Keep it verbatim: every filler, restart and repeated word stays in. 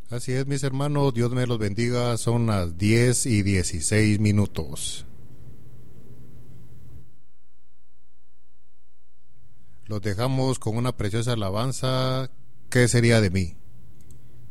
Así es, mis hermanos, Dios me los bendiga. Son las diez y dieciséis minutos. Los dejamos con una preciosa alabanza. ¿Qué sería de mí?